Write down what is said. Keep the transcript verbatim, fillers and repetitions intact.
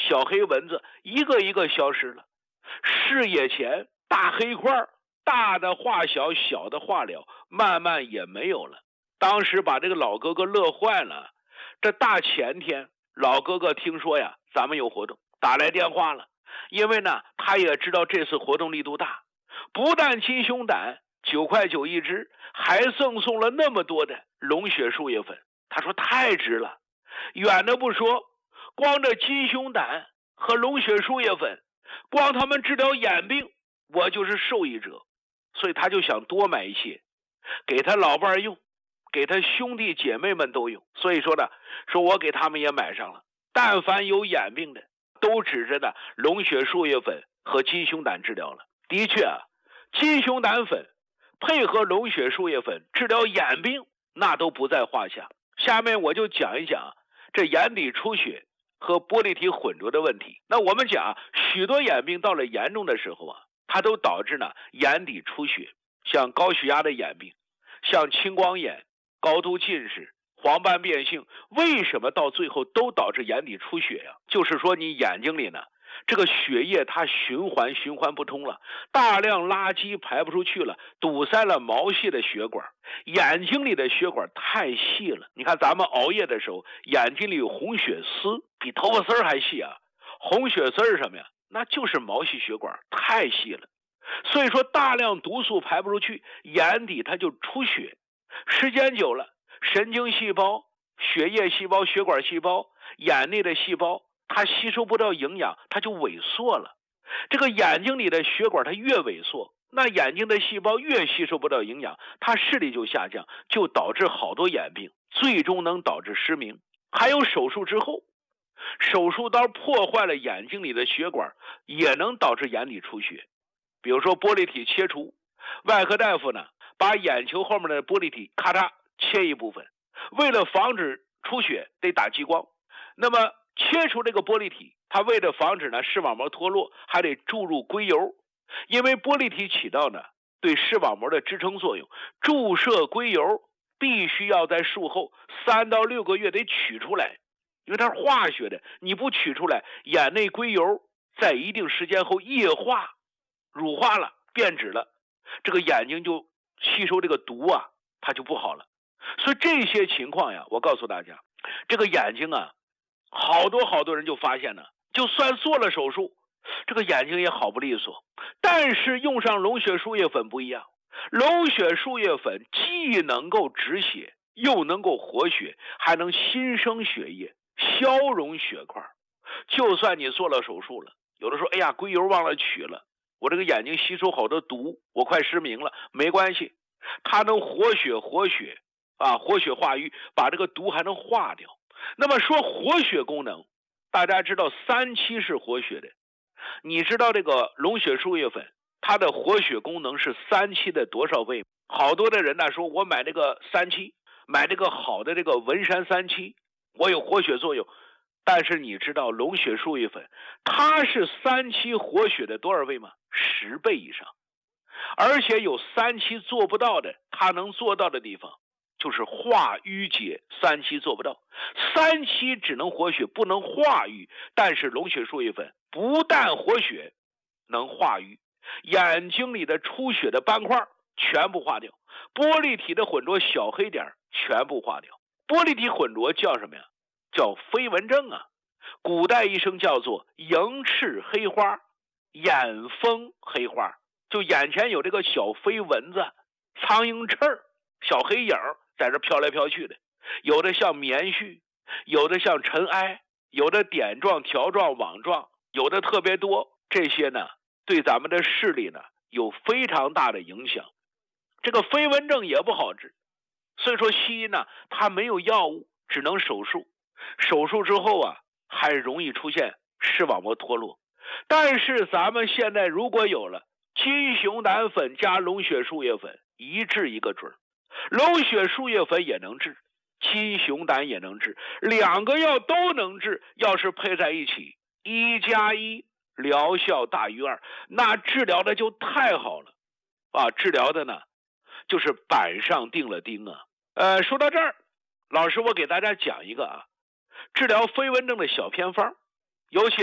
小黑蚊子一个一个消失了，视野前大黑块，大的化小，小的化了，慢慢也没有了。当时把这个老哥哥乐坏了。这大前天，老哥哥听说呀，咱们有活动，打来电话了。因为呢，他也知道这次活动力度大，不但金熊胆九块九一只，还赠送了那么多的龙血树叶粉。他说太值了。远的不说，光这金熊胆和龙血树叶粉，光他们治疗眼病，我就是受益者。所以他就想多买一些，给他老伴用，给他兄弟姐妹们都用。所以说呢，说我给他们也买上了。但凡有眼病的，都指着呢龙血树叶粉和金熊胆治疗了。的确啊，金熊胆粉配合龙血树叶粉治疗眼病，那都不在话下。下面我就讲一讲这眼底出血和玻璃体混浊的问题。那我们讲许多眼病到了严重的时候啊，它都导致呢眼底出血，像高血压的眼病，像青光眼、高度近视、黄斑变性，为什么到最后都导致眼底出血呀？就是说你眼睛里呢，这个血液它循环循环不通了，大量垃圾排不出去了，堵塞了毛细的血管，眼睛里的血管太细了。你看咱们熬夜的时候，眼睛里有红血丝，比头发丝还细啊。红血丝是什么呀？那就是毛细血管太细了，所以说大量毒素排不出去，眼底它就出血。时间久了，神经细胞、血液细胞、血管细胞、眼内的细胞，它吸收不到营养，它就萎缩了。这个眼睛里的血管它越萎缩，那眼睛的细胞越吸收不到营养，它视力就下降，就导致好多眼病，最终能导致失明。还有手术之后，手术刀破坏了眼睛里的血管，也能导致眼底出血。比如说玻璃体切除，外科大夫呢把眼球后面的玻璃体咔嚓切一部分，为了防止出血得打激光。那么切除这个玻璃体，它为了防止呢视网膜脱落，还得注入硅油。因为玻璃体起到呢对视网膜的支撑作用，注射硅油必须要在术后三到六个月得取出来，因为它是化学的，你不取出来，眼内硅油在一定时间后液化、乳化了、变质了，这个眼睛就吸收这个毒啊，它就不好了。所以这些情况呀，我告诉大家，这个眼睛啊，好多好多人就发现呢，就算做了手术，这个眼睛也好不利索。但是用上龙血树叶粉不一样，龙血树叶粉既能够止血，又能够活血，还能新生血液，消融血块。就算你做了手术了，有的说哎呀硅油忘了取了，我这个眼睛吸收好多毒，我快失明了，没关系，它能活血活血啊，活血化瘀，把这个毒还能化掉。那么说活血功能，大家知道三七是活血的，你知道这个龙血树叶粉它的活血功能是三七的多少倍？好多的人呢说我买这个三七，买这个好的这个文山三七，我有活血作用。但是你知道龙血树叶粉它是三七活血的多少倍吗？十倍以上。而且有三七做不到的，它能做到的地方就是化瘀结，三七做不到。三七只能活血不能化瘀，但是龙血树叶粉不但活血能化瘀，眼睛里的出血的斑块全部化掉，玻璃体的混浊小黑点全部化掉。玻璃体混浊叫什么呀？叫飞蚊症啊。古代医生叫做迎赤黑花，眼风黑花，就眼前有这个小飞蚊子、苍蝇翅、小黑影在这飘来飘去的，有的像棉絮，有的像尘埃，有的点状、条状、网状，有的特别多。这些呢对咱们的视力呢有非常大的影响。这个飞蚊症也不好治，所以说西医呢它没有药物，只能手术。手术之后啊还容易出现视网膜脱落。但是咱们现在如果有了金熊胆粉加龙血树叶粉，一治一个准。龙血树叶粉也能治，金熊胆也能治，两个药都能治。要是配在一起，一加一疗效大于二，那治疗的就太好了啊！治疗的呢就是板上钉了钉啊。呃，说到这儿，老师我给大家讲一个啊治疗飞蚊症的小偏方，尤其